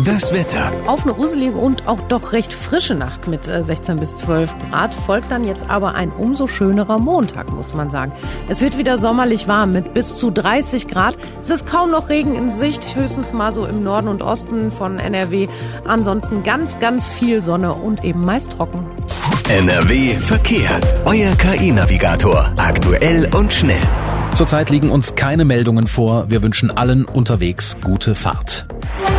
Das Wetter. Auf eine uselige und auch doch recht frische Nacht mit 16 bis 12 Grad folgt dann jetzt aber ein umso schönerer Montag, muss man sagen. Es wird wieder sommerlich warm mit bis zu 30 Grad. Es ist kaum noch Regen in Sicht, höchstens mal so im Norden und Osten von NRW. Ansonsten ganz, ganz viel Sonne und eben meist trocken. NRW Verkehr. Euer KI-Navigator. Aktuell und schnell. Zurzeit liegen uns keine Meldungen vor. Wir wünschen allen unterwegs gute Fahrt.